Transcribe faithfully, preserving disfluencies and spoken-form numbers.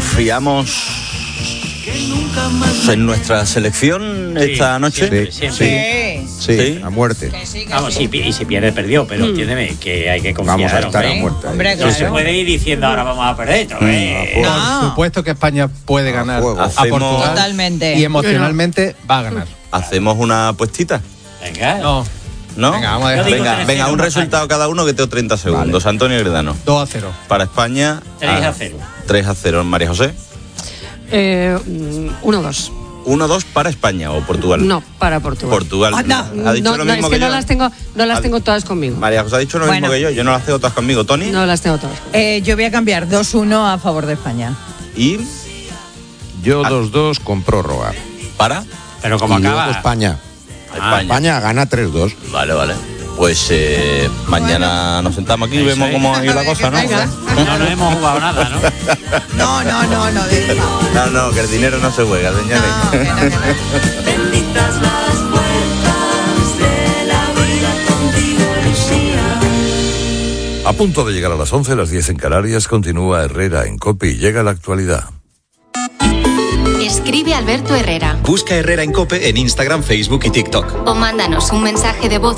Confiamos en nuestra selección sí, esta noche. Siempre, siempre. Sí. Sí, sí, sí, a muerte. Que sí, que Vamos, sí. si, y si pierde, perdió, pero mm. entiéndeme que hay que confiar. Vamos a estar hombre. a muerte. Hombre, No claro. se puede ir diciendo ahora vamos a perder. ¿No? Eh, Por No. supuesto que España puede ganar a, a Hacemos- Portugal. Totalmente. Y emocionalmente va a ganar. ¿Hacemos una apuestita? Venga. No, ¿No? Venga, vamos a dejar. Yo digo Venga, tres venga, cero un para resultado cada uno que tengo treinta segundos. Vale. Antonio Gredano. dos a cero. Para España. tres a cero. tres a cero. María José. Eh, uno dos. uno dos para España o Portugal. No, para Portugal. Portugal. Anda. Ha dicho no, lo no, mismo es que, que no yo. las tengo, no las Ha- tengo todas conmigo. María José ha dicho lo Bueno. mismo que yo. Yo no las tengo todas conmigo. Tony. No las tengo todas conmigo. Eh, yo voy a cambiar dos uno a favor de España. Y Yo dos dos con prórroga. para Pero como Y luego acaba. España. España. España gana tres dos. Vale, vale. Pues eh, mañana nos sentamos aquí y Eso vemos es. cómo ha ido la cosa, ¿no? Venga. No nos hemos jugado nada, ¿no? No, no, no, no, de No, no, que el dinero no se juega, señores. No, que no, que no. Benditas las puertas de la vida contigo, Lucía. A punto de llegar a las once, las diez en Canarias, continúa Herrera en COPE y llega la actualidad. Escribe Alberto Herrera Busca Herrera en COPE en Instagram, Facebook y TikTok. o mándanos un mensaje de voz